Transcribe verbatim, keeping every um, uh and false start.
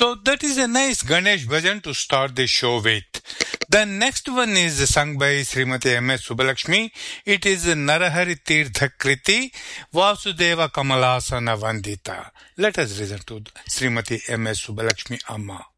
So that is a nice Ganesh bhajan to start the show with. The next one is sung by Srimati M S Subbalakshmi. It is Narahari Tirthakriti Vasudeva Kamalasana Vandita. Let us listen to Srimati M S Subbalakshmi Amma.